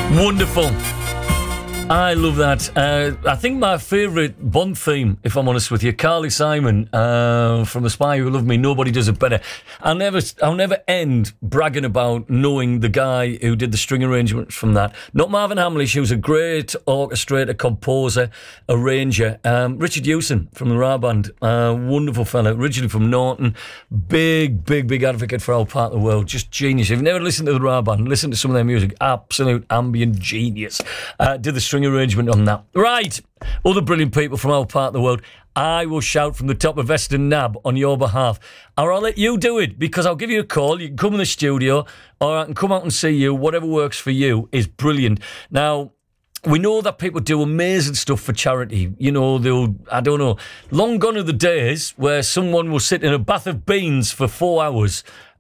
Wonderful. I love that. I think my favourite Bond theme, if I'm honest with you, Carly Simon from The Spy Who Loved Me, Nobody Does It Better. I'll never end bragging about knowing the guy who did the string arrangements from that. Not Marvin Hamlish, who's a great orchestrator, composer, arranger. Richard Hewson from the Ra Band, wonderful fella, originally from Norton. Big advocate for our part of the world. Just genius. If you've never listened to the Ra Band, listen to some of their music. Absolute ambient genius. Did the string arrangement on that. Right, other brilliant people from our part of the world. I will shout from the top of Western Nab on your behalf, or I'll let you do it, because I'll give you a call. You can come in the studio, or I can come out and see you. Whatever works for you is brilliant. Now, we know that people do amazing stuff for charity. You know, long gone are the days where someone will sit in a bath of beans for 4 hours